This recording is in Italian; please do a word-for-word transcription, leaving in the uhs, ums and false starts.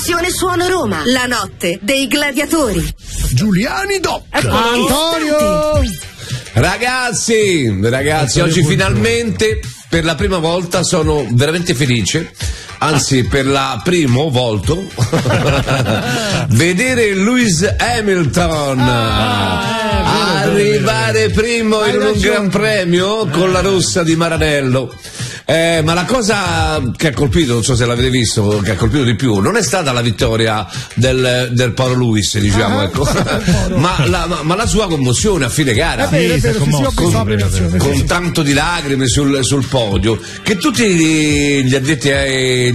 Suono Roma, la notte dei gladiatori. Giuliani Doc. Antonio. Ragazzi, ragazzi, oggi finalmente per la prima volta sono veramente felice. Anzi, per la prima volta vedere Lewis Hamilton ah, arrivare primo in un Gran Premio con la rossa di Maranello. Eh, ma la cosa che ha colpito, non so se l'avete visto, che ha colpito di più, non è stata la vittoria del, del Paolo Lewis, diciamo, ah, ecco, ma, la, ma, ma la sua commozione a fine gara, è vero, è vero, sì, sì, con, con tanto di lacrime sul, sul podio, che tutti gli addetti ai